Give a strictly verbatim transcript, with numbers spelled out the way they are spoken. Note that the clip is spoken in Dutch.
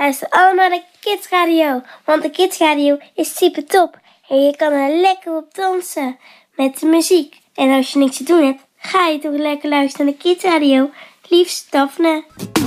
Luister allemaal naar de Kids Radio, want de Kids Radio is super top. En je kan er lekker op dansen met de muziek. En als je niks te doen hebt, ga je toch lekker luisteren naar de Kids Radio. Liefst Daphne.